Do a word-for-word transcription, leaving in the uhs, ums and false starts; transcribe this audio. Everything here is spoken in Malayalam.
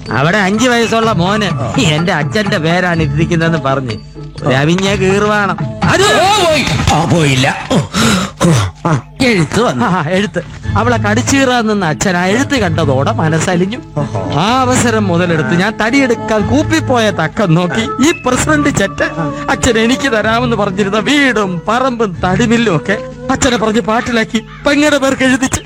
അവിടെ അഞ്ചു വയസ്സുള്ള മോന് എന്റെ അച്ഛന്റെ പേരാണ് ഇട്ടിരിക്കുന്നതെന്ന് പറഞ്ഞ് രവിഞ്ഞ കീറുവാണം. അത് പോയില്ല. എഴുത്ത് വന്നു. എഴുത്ത് അവളെ കടിച്ചീറാൻ നിന്ന അച്ഛൻ ആ എഴുത്ത് കണ്ടതോടെ മനസ്സലിഞ്ഞു. ആ അവസരം മുതലെടുത്ത് ഞാൻ തടിയെടുക്കാൻ കൂപ്പിപ്പോയ തക്കം നോക്കി ഈ പ്രസിഡന്റ് ചെറ്റ് അച്ഛൻ എനിക്ക് തരാമെന്ന് പറഞ്ഞിരുന്ന വീടും പറമ്പും തടിമില്ലും ഒക്കെ അച്ഛനെ പറഞ്ഞ് പാട്ടിലാക്കി പെങ്ങടെ പേർക്ക് എഴുതിച്ച്